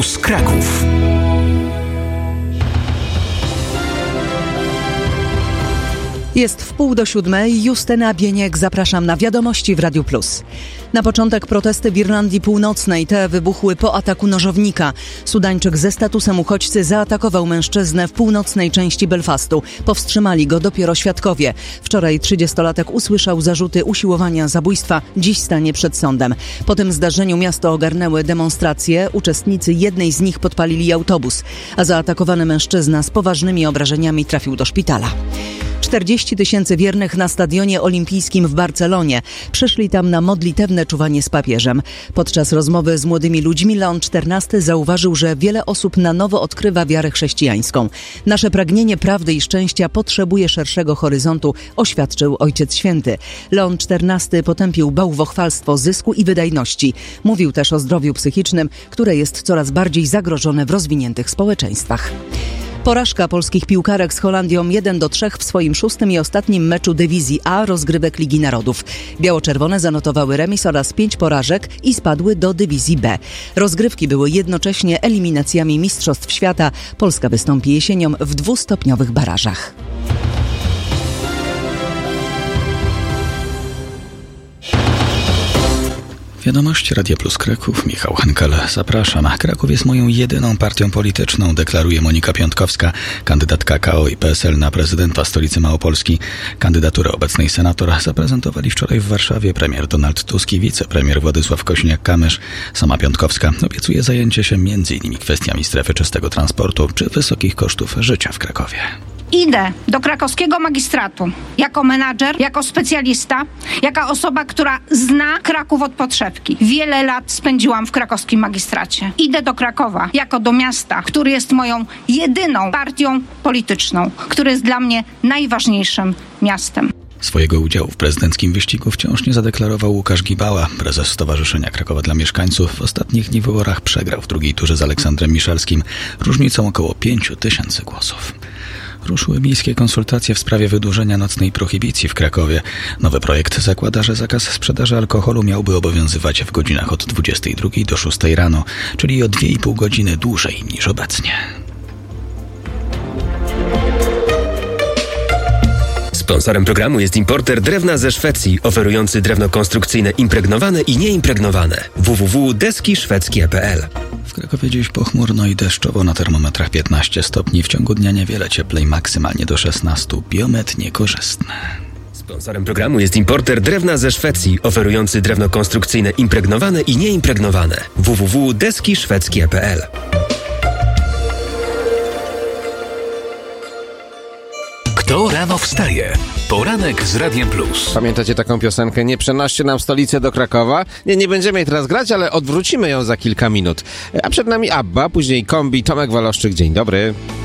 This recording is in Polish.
z Kraków. Jest 6:30. Justyna Bieniek, zapraszam na wiadomości w Radiu Plus. Na początek protesty w Irlandii Północnej. Te wybuchły po ataku nożownika. Sudańczyk ze statusem uchodźcy zaatakował mężczyznę w północnej części Belfastu. Powstrzymali go dopiero świadkowie. Wczoraj 30-latek usłyszał zarzuty usiłowania zabójstwa. Dziś stanie przed sądem. Po tym zdarzeniu miasto ogarnęły demonstracje. Uczestnicy jednej z nich podpalili autobus, a zaatakowany mężczyzna z poważnymi obrażeniami trafił do szpitala. 40 000 wiernych na stadionie olimpijskim w Barcelonie. Przyszli tam na modlitewne czuwanie z papieżem. Podczas rozmowy z młodymi ludźmi Leon XIV zauważył, że wiele osób na nowo odkrywa wiarę chrześcijańską. Nasze pragnienie prawdy i szczęścia potrzebuje szerszego horyzontu, oświadczył Ojciec Święty. Leon XIV potępił bałwochwalstwo zysku i wydajności. Mówił też o zdrowiu psychicznym, które jest coraz bardziej zagrożone w rozwiniętych społeczeństwach. Porażka polskich piłkarek z Holandią 1-3 w swoim 6. i ostatnim meczu dywizji A rozgrywek Ligi Narodów. Biało-czerwone zanotowały remis oraz 5 porażek i spadły do dywizji B. Rozgrywki były jednocześnie eliminacjami Mistrzostw Świata. Polska wystąpi jesienią w 2-stopniowych barażach. Wiadomości Radia Plus Kraków, Michał Henkel, zapraszam. Kraków jest moją jedyną partią polityczną, deklaruje Monika Piątkowska, kandydatka KO i PSL na prezydenta stolicy Małopolski. Kandydaturę obecnej senator zaprezentowali wczoraj w Warszawie premier Donald Tusk i wicepremier Władysław Kosiniak-Kamysz. Sama Piątkowska obiecuje zajęcie się m.in. kwestiami strefy czystego transportu czy wysokich kosztów życia w Krakowie. Idę do krakowskiego magistratu jako menadżer, jako specjalista, jako osoba, która zna Kraków od podszewki. Wiele lat spędziłam w krakowskim magistracie. Idę do Krakowa jako do miasta, który jest moją jedyną partią polityczną, który jest dla mnie najważniejszym miastem. Swojego udziału w prezydenckim wyścigu wciąż nie zadeklarował Łukasz Gibała. Prezes Stowarzyszenia Krakowa dla Mieszkańców w ostatnich dni wyborach przegrał w drugiej turze z Aleksandrem Miszalskim różnicą około 5 000 głosów. Ruszyły miejskie konsultacje w sprawie wydłużenia nocnej prohibicji w Krakowie. Nowy projekt zakłada, że zakaz sprzedaży alkoholu miałby obowiązywać w godzinach od 22 do 6 rano, czyli o 2,5 godziny dłużej niż obecnie. Sponsorem programu jest importer drewna ze Szwecji, oferujący drewno konstrukcyjne impregnowane i nieimpregnowane. www.deskiszwedzkie.pl. W Krakowie dziś pochmurno i deszczowo, na termometrach 15 stopni. W ciągu dnia niewiele cieplej, maksymalnie do 16. Biometr niekorzystny. Sponsorem programu jest importer drewna ze Szwecji, oferujący drewno konstrukcyjne impregnowane i nieimpregnowane. www.deskiszwedzkie.pl. Kto rano wstaje? Poranek z Radiem Plus. Pamiętacie taką piosenkę? Nie przenoście nam stolicę do Krakowa? Nie będziemy jej teraz grać, ale odwrócimy ją za kilka minut. A przed nami ABBA, później Kombi, Tomek Waloszczyk. Dzień dobry.